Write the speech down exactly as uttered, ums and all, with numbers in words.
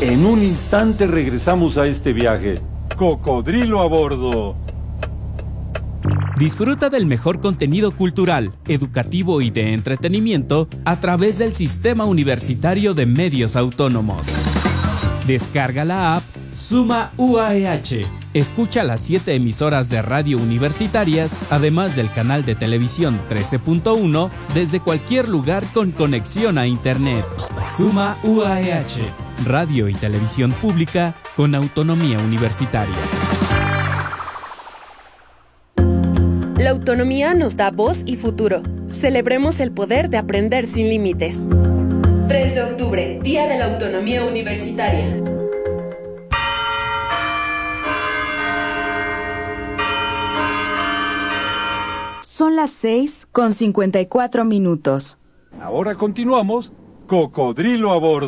En un instante regresamos a este viaje. Cocodrilo a bordo. Disfruta del mejor contenido cultural, educativo y de entretenimiento a través del Sistema Universitario de Medios Autónomos. Descarga la app Suma U A E H. Escucha las siete emisoras de radio universitarias, además del canal de televisión trece punto uno, desde cualquier lugar con conexión a Internet. Suma U A E H. Radio y televisión pública con autonomía universitaria. La autonomía nos da voz y futuro. Celebremos el poder de aprender sin límites. tres de octubre, Día de la Autonomía Universitaria. Son las seis con cincuenta y cuatro minutos. Ahora continuamos. Cocodrilo a bordo.